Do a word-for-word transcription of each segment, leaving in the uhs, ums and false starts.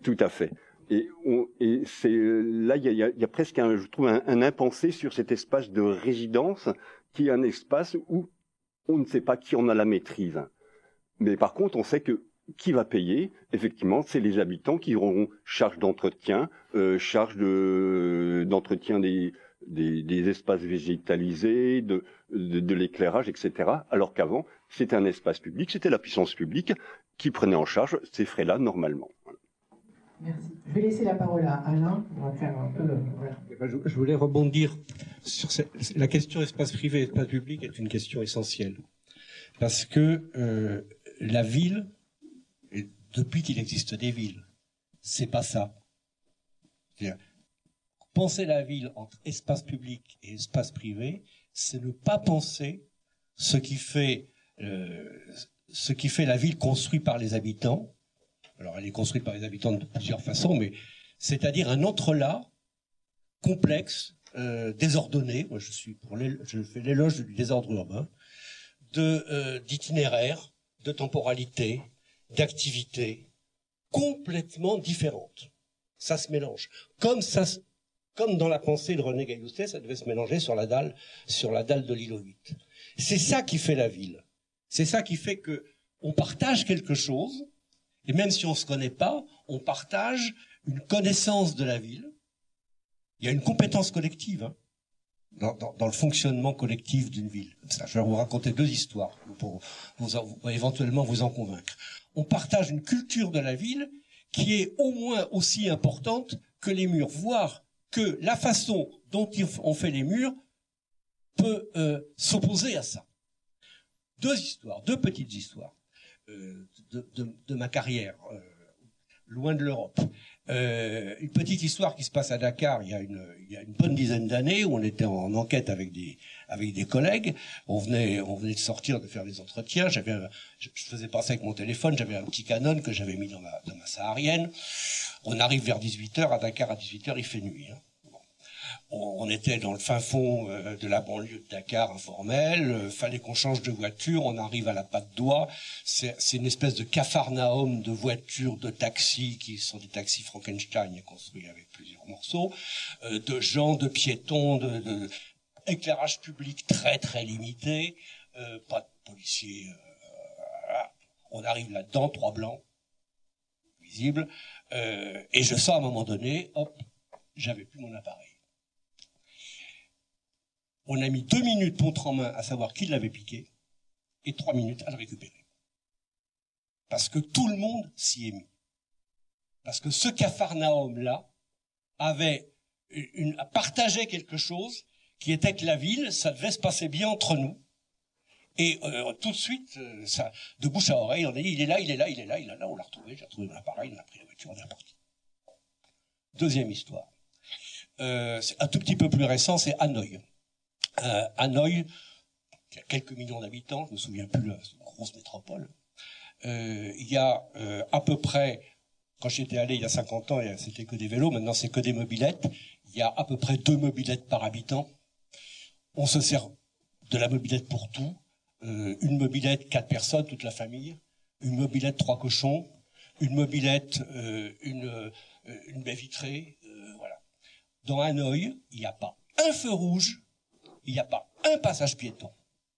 Tout à fait. Et, on, et c'est là, il y a, y a presque, un, je trouve, un, un impensé sur cet espace de résidence, qui est un espace où on ne sait pas qui en a la maîtrise. Mais par contre, on sait que qui va payer, effectivement, c'est les habitants qui auront charge d'entretien, euh, charge de, d'entretien des, des, des espaces végétalisés, de, de, de l'éclairage, et cetera. Alors qu'avant, c'était un espace public, c'était la puissance publique qui prenait en charge ces frais-là normalement. Merci. Je vais laisser la parole à Alain. On va faire un peu. Voilà. Je voulais rebondir sur cette, la question espace privé, espace public est une question essentielle. Parce que euh, la ville, et depuis qu'il existe des villes, c'est pas ça. C'est-à-dire, penser la ville entre espace public et espace privé, c'est ne pas penser ce qui fait euh, ce qui fait la ville construite par les habitants. Alors, elle est construite par les habitants de plusieurs façons, mais c'est-à-dire un entrelac complexe, euh, désordonné. Moi, je suis pour les, je fais l'éloge du désordre urbain, de euh, d'itinéraires, de temporalité, d'activités complètement différentes. Ça se mélange. Comme ça, comme dans la pensée de René Gaillousset, ça devait se mélanger sur la dalle, sur la dalle de l'îlot huit. C'est ça qui fait la ville. C'est ça qui fait que on partage quelque chose. Et même si on ne se connaît pas, on partage une connaissance de la ville. Il y a une compétence collective hein, dans, dans, dans le fonctionnement collectif d'une ville. Ça, je vais vous raconter deux histoires pour vous, vous, éventuellement vous en convaincre. On partage une culture de la ville qui est au moins aussi importante que les murs, voire que la façon dont on fait les murs peut euh, s'opposer à ça. Deux histoires, deux petites histoires. Euh, de, de, de ma carrière, euh, loin de l'Europe. Euh, une petite histoire qui se passe à Dakar il y a une, il y a une bonne dizaine d'années où on était en enquête avec des, avec des collègues. On venait, on venait de sortir, de faire des entretiens. J'avais, un, je, je faisais passer avec mon téléphone. J'avais un petit Canon que j'avais mis dans ma, dans ma saharienne. On arrive vers dix-huit heures. À Dakar, à dix-huit heures, il fait nuit. Hein. On était dans le fin fond de la banlieue de Dakar informelle, euh, fallait qu'on change de voiture, on arrive à la patte d'oie, c'est, c'est une espèce de capharnaüm de voitures, de taxis, qui sont des taxis Frankenstein construits avec plusieurs morceaux, euh, de gens, de piétons, de, de éclairage public très très limité, euh, pas de policiers, euh, voilà. On arrive là-dedans, trois blancs, visibles, euh, et je sens à un moment donné, hop, j'avais plus mon appareil. On a mis deux minutes montre en main à savoir qui l'avait piqué et trois minutes à le récupérer. Parce que tout le monde s'y est mis. Parce que ce capharnaüm-là avait une, partageait quelque chose qui était que la ville, ça devait se passer bien entre nous. Et euh, tout de suite, euh, ça, de bouche à oreille, on a dit il est là, il est là, il est là, il est là, on l'a retrouvé, j'ai retrouvé mon appareil, on a pris la voiture, on est reparti. Deuxième histoire. Euh, c'est un tout petit peu plus récent, c'est Hanoï. Euh, Hanoï, qui a quelques millions d'habitants, je me souviens plus, c'est une grosse métropole. Euh, il y a euh, à peu près, quand j'étais allé il y a cinquante ans, c'était que des vélos, maintenant c'est que des mobylettes. Il y a à peu près deux mobylettes par habitant. On se sert de la mobylette pour tout. Euh, une mobylette, quatre personnes, toute la famille. Une mobylette, trois cochons. Une mobylette, euh, une, euh, une baie vitrée. Euh, voilà. Dans Hanoï, il n'y a pas un feu rouge. Il n'y a pas un passage piéton.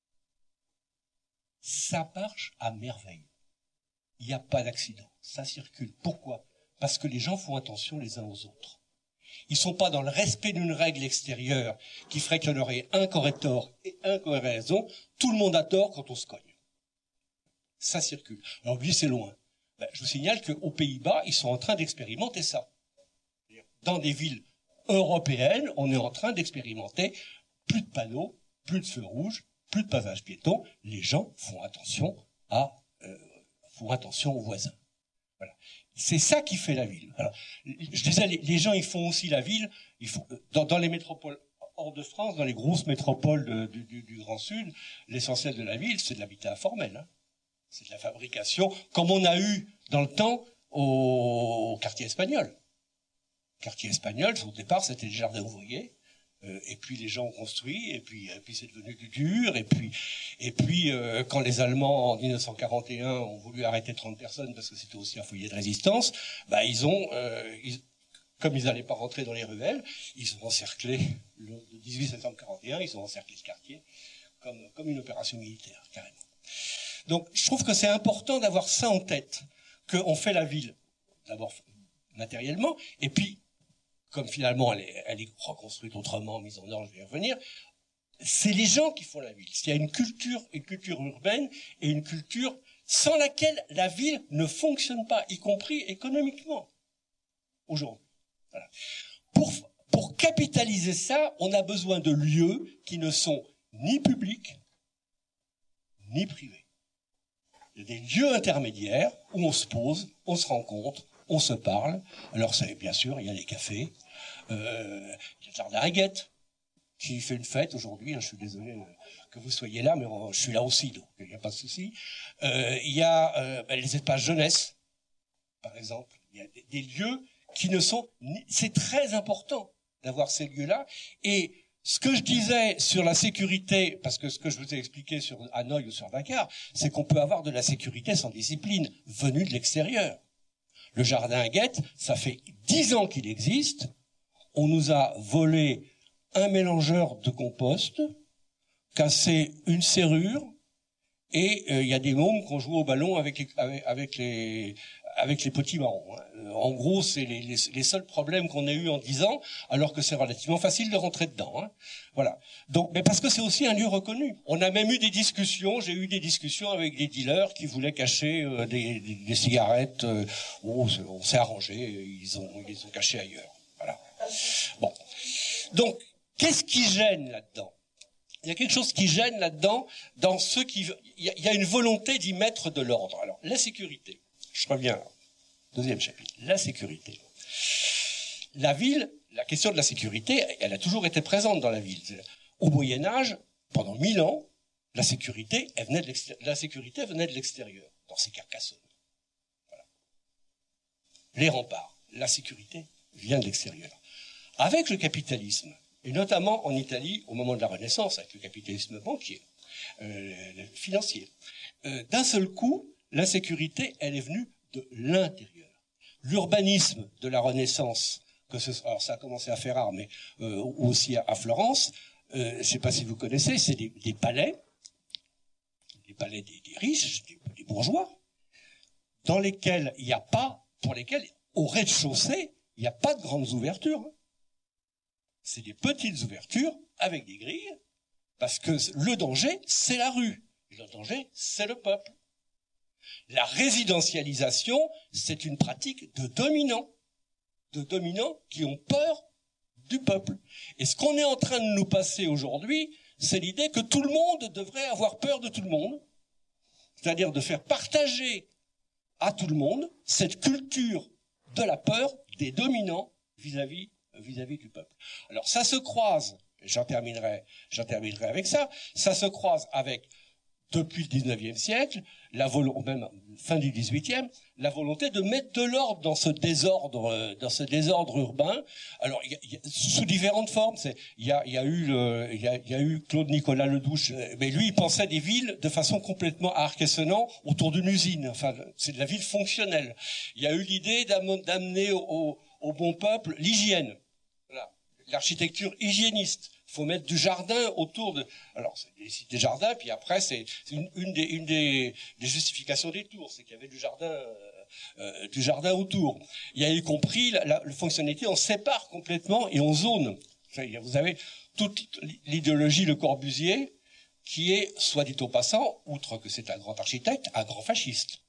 Ça marche à merveille. Il n'y a pas d'accident. Ça circule. Pourquoi ? Parce que les gens font attention les uns aux autres. Ils ne sont pas dans le respect d'une règle extérieure qui ferait qu'il y en aurait un qui aurait tort et un qui aurait raison. Tout le monde a tort quand on se cogne. Ça circule. Alors oui, c'est loin. Ben, je vous signale qu'aux Pays-Bas, ils sont en train d'expérimenter ça. Dans des villes européennes, on est en train d'expérimenter plus de panneaux, plus de feux rouges, plus de passage piéton. Les gens font attention à, euh, font attention aux voisins. Voilà. C'est ça qui fait la ville. Alors, je disais, les, les gens, ils font aussi la ville. Ils font, dans, dans les métropoles hors de France, dans les grosses métropoles de, du, du, du Grand Sud, l'essentiel de la ville, c'est de l'habitat informel. Hein. C'est de la fabrication, comme on a eu dans le temps au, au quartier espagnol. Le quartier espagnol, au départ, c'était les jardins ouvriers. Euh, et puis les gens ont construit, et puis, et puis c'est devenu du dur, et puis, et puis euh, quand les Allemands en dix-neuf cent quarante et un ont voulu arrêter trente personnes parce que c'était aussi un foyer de résistance, bah ils ont, euh, ils, comme ils n'allaient pas rentrer dans les ruelles, ils ont encerclé le dix-huit septembre quarante et un, ils ont encerclé ce quartier comme, comme une opération militaire, carrément. Donc je trouve que c'est important d'avoir ça en tête, qu'on fait la ville d'abord matériellement, et puis comme finalement elle est, elle est reconstruite autrement, mise en ordre, je vais y revenir, c'est les gens qui font la ville. Il y a une culture, une culture urbaine et une culture sans laquelle la ville ne fonctionne pas, y compris économiquement, aujourd'hui. Voilà. Pour, pour capitaliser ça, on a besoin de lieux qui ne sont ni publics, ni privés. Il y a des lieux intermédiaires où on se pose, on se rencontre, on se parle. Alors, c'est, bien sûr, il y a les cafés. Euh, il y a le jardin Aguette, qui fait une fête aujourd'hui. Hein, je suis désolé euh, que vous soyez là, mais on, je suis là aussi, donc il n'y a pas de souci. Euh, il y a euh, ben, les espaces jeunesse, par exemple. Il y a des, des lieux qui ne sont... C'est très important d'avoir ces lieux-là. Et ce que je disais sur la sécurité, parce que ce que je vous ai expliqué sur Hanoï ou sur Dakar, c'est qu'on peut avoir de la sécurité sans discipline, venue de l'extérieur. Le jardin Aguette, ça fait dix ans qu'il existe. On nous a volé un mélangeur de compost, cassé une serrure, et il euh, y a des mômes qui ont joué au ballon avec les, avec, avec les, avec les petits marrons. Hein. En gros, c'est les, les, les seuls problèmes qu'on a eu en dix ans, alors que c'est relativement facile de rentrer dedans. Hein. Voilà. Donc, mais parce que c'est aussi un lieu reconnu. On a même eu des discussions. J'ai eu des discussions avec des dealers qui voulaient cacher euh, des, des, des cigarettes. Euh, oh, on s'est arrangé. Ils ont, ils les ont cachées ailleurs. Voilà. Bon. Donc, qu'est-ce qui gêne là-dedans ? Il y a quelque chose qui gêne là-dedans, dans ceux qui, il y a, il y a une volonté d'y mettre de l'ordre. Alors, la sécurité. Je reviens là. Deuxième chapitre. La sécurité. La ville, la question de la sécurité, elle a toujours été présente dans la ville. Au Moyen-Âge, pendant mille ans, la sécurité, elle venait de l'extérieur. La sécurité venait de l'extérieur, dans ces Carcassonne. Voilà. Les remparts. La sécurité vient de l'extérieur. Avec le capitalisme, et notamment en Italie, au moment de la Renaissance, avec le capitalisme banquier, euh, financier, euh, d'un seul coup, l'insécurité, elle est venue de l'intérieur. L'urbanisme de la Renaissance, que ce, alors ça a commencé à Ferrare, mais euh, aussi à, à Florence, euh, je ne sais pas si vous connaissez, c'est des, des palais, des palais des, des riches, des, des bourgeois, dans lesquels il n'y a pas, pour lesquels, au rez-de-chaussée, il n'y a pas de grandes ouvertures. C'est des petites ouvertures avec des grilles, parce que le danger, c'est la rue. Le danger, c'est le peuple. La résidentialisation, c'est une pratique de dominants, de dominants qui ont peur du peuple. Et ce qu'on est en train de nous passer aujourd'hui, c'est l'idée que tout le monde devrait avoir peur de tout le monde, c'est-à-dire de faire partager à tout le monde cette culture de la peur des dominants vis-à-vis vis-à-vis du peuple. Alors ça se croise, j'en terminerai, j'en terminerai avec ça, ça se croise avec, depuis le dix-neuvième siècle, la volonté, même fin du dix-huitième, la volonté de mettre de l'ordre dans ce désordre, dans ce désordre urbain. Alors, il y a, il y a, sous différentes formes. C'est, il y a, il y a eu, le, il y a, il y a eu Claude Nicolas Ledouche, mais lui, il pensait des villes de façon complètement arc-et-senant autour d'une usine. Enfin, c'est de la ville fonctionnelle. Il y a eu l'idée d'amener au, au, au bon peuple l'hygiène. Voilà. L'architecture hygiéniste. Il faut mettre du jardin autour de... Alors, c'est des sites des jardins, puis après, c'est une, une, des, une des, des justifications des tours, c'est qu'il y avait du jardin, euh, euh, du jardin autour. Il y a y compris la, la, la fonctionnalité, on sépare complètement et on zone. Vous avez toute l'idéologie Le Corbusier, qui est, soit dit au passant, outre que c'est un grand architecte, un grand fasciste.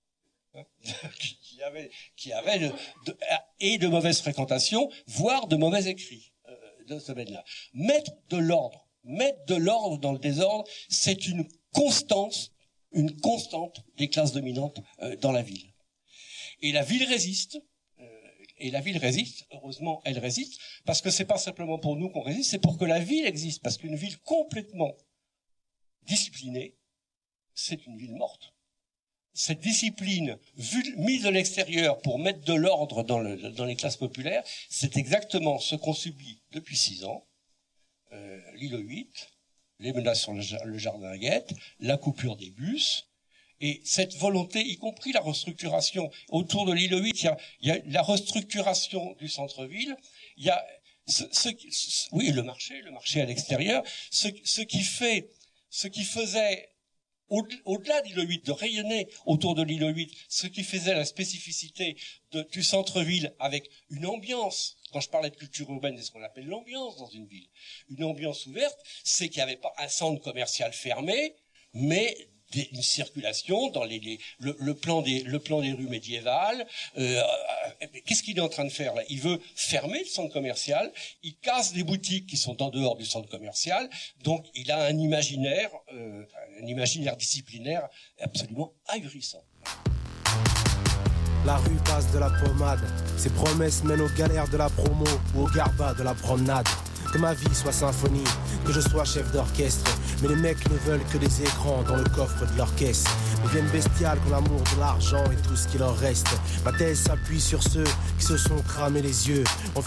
qui avait, qui avait de, de, et de mauvaises fréquentations, voire de mauvais écrits euh, de ce domaine-là. Mettre de l'ordre, mettre de l'ordre dans le désordre, c'est une constance, une constante des classes dominantes euh, dans la ville. Et la ville résiste, euh, et la ville résiste, heureusement elle résiste, parce que c'est pas simplement pour nous qu'on résiste, c'est pour que la ville existe, parce qu'une ville complètement disciplinée, c'est une ville morte. Cette discipline, vue, mise de l'extérieur pour mettre de l'ordre dans, le, dans les classes populaires, c'est exactement ce qu'on subit depuis six ans, euh, l'île huit, les menaces sur le, le jardin Guette, la coupure des bus, et cette volonté, y compris la restructuration autour de l'île huit, il y a, il y a la restructuration du centre-ville, il y a ce, ce, ce, oui, le marché, le marché à l'extérieur, ce, ce qui fait, ce qui faisait au-delà de l'île huit, de rayonner autour de l'île huit, ce qui faisait la spécificité de, du centre-ville avec une ambiance, quand je parlais de culture urbaine, c'est ce qu'on appelle l'ambiance dans une ville, une ambiance ouverte, c'est qu'il n'y avait pas un centre commercial fermé, mais des, une circulation dans les, les le, le plan des le plan des rues médiévales. Euh, qu'est-ce qu'il est en train de faire là? Il veut fermer le centre commercial, il casse des boutiques qui sont en dehors du centre commercial, donc il a un imaginaire, euh, un imaginaire disciplinaire absolument ahurissant. La rue passe de la pommade, ses promesses mènent aux galères de la promo ou au garba de la promenade. Que ma vie soit symphonie, que je sois chef d'orchestre. Mais les mecs ne veulent que des écrans dans le coffre de leur caisse. Deviennent bestiales qu'on l'amour de l'argent et tout ce qui leur reste. Ma thèse s'appuie sur ceux qui se sont cramés les yeux. On